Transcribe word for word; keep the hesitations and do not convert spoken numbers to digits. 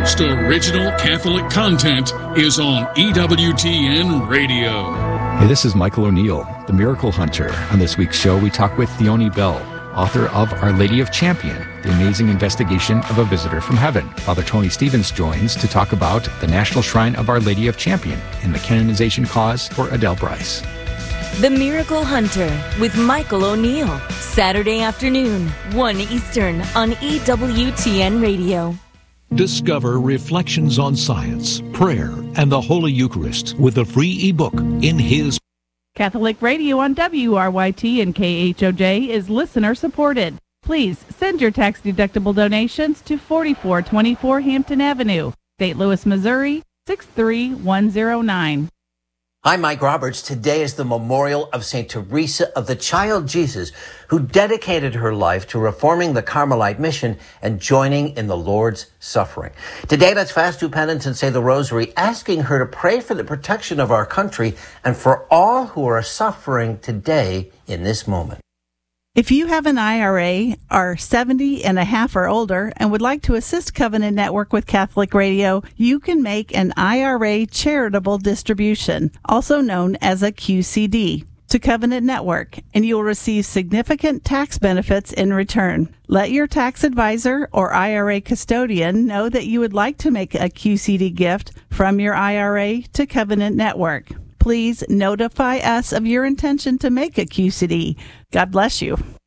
most original Catholic content is on E W T N Radio. Hey, this is Michael O'Neill, the Miracle Hunter. On this week's show, we talk with Theoni Bell, author of Our Lady of Champion, the amazing investigation of a visitor from heaven. Father Tony Stevens joins to talk about the National Shrine of Our Lady of Champion and the canonization cause for Adele Bryce. The Miracle Hunter with Michael O'Neill, Saturday afternoon, one Eastern on E W T N Radio. Discover Reflections on Science, Prayer, and the Holy Eucharist with a free ebook in his Catholic Radio on W R Y T and K H O J is listener supported. Please send your tax-deductible donations to forty-four twenty-four Hampton Avenue, Saint Louis, Missouri, six three one zero nine. I'm Mike Roberts. Today is the memorial of Saint Teresa of the Child Jesus, who dedicated her life to reforming the Carmelite mission and joining in the Lord's suffering. Today, let's fast, do penance, and say the Rosary, asking her to pray for the protection of our country and for all who are suffering today in this moment. If you have an I R A, are seventy and a half or older, and would like to assist Covenant Network with Catholic Radio, you can make an I R A charitable distribution, also known as a Q C D, to Covenant Network, and you will receive significant tax benefits in return. Let your tax advisor or I R A custodian know that you would like to make a Q C D gift from your I R A to Covenant Network. Please notify us of your intention to make a Q C D. God bless you.